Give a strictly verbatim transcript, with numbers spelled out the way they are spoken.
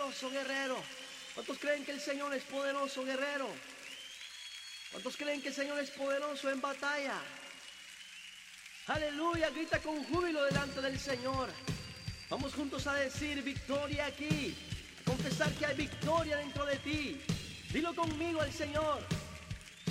poderoso, guerrero? ¿Cuántos creen que el Señor es poderoso, guerrero? ¿Cuántos creen que el Señor es poderoso en batalla? Aleluya, grita con júbilo delante del Señor. Vamos juntos a decir victoria aquí, a confesar que hay victoria dentro de ti. Dilo conmigo al Señor.